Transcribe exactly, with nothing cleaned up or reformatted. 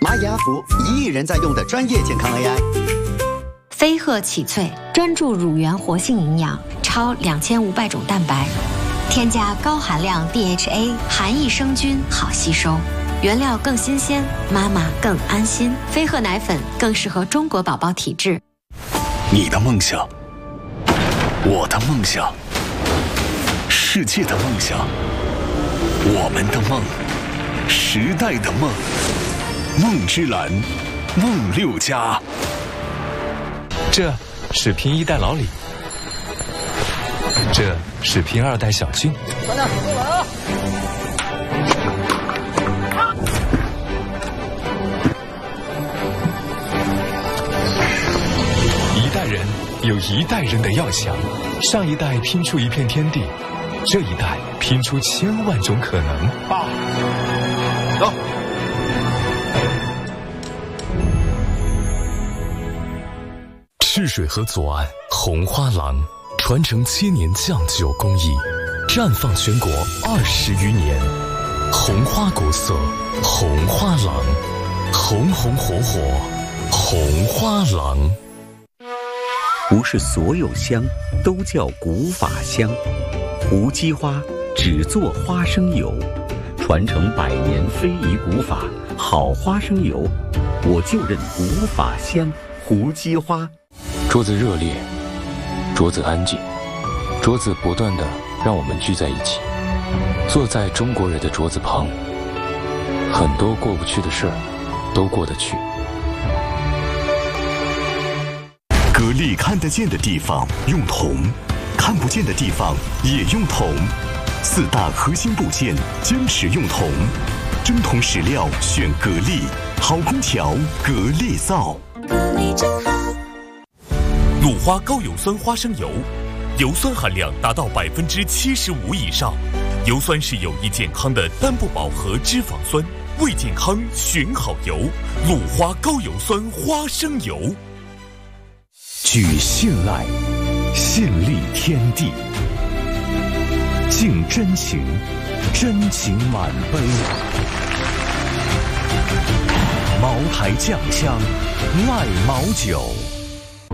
玛雅福一亿人在用的专业健康 A I。 飞鹤启萃专注乳源活性营养，超两千五百种蛋白，添加高含量 D H A， 含益生菌，好吸收。原料更新鲜，妈妈更安心。飞鹤奶粉更适合中国宝宝体质。 你的梦想，我的梦想，世界的梦想，我们的梦，时代的梦。梦之蓝，梦六家。 这是拼一代老李，这是拼二代小俊。 咱俩过来啊！ 一代人有一代人的要想，上一代拼出一片天地，这一代拼出千万种可能。 爸，走。 赤水河左岸红花廊，传承千年酱酒工艺，绽放全国二十余年。红花国色，红花廊，红红火火，红花廊。 不是所有香都叫古法香，胡姬花只做花生油，传承百年非遗古法，好花生油，我就认古法香胡姬花。 桌子热烈，桌子安静，桌子不断的让我们聚在一起，坐在中国人的桌子旁，很多过不去的事儿都过得去。 格力看得见的地方用铜，看不见的地方也用铜，四大核心部件坚持用铜，真铜实料选格力，好空调格力造。 格力真好。 鲁花高油酸花生油，油酸含量达到百分之七十五以上，油酸是有益健康的单不饱和脂肪酸，为健康选好油。鲁花高油酸花生油。 举信赖，信立天地，敬真情，真情满杯。茅台酱香，赖茅酒。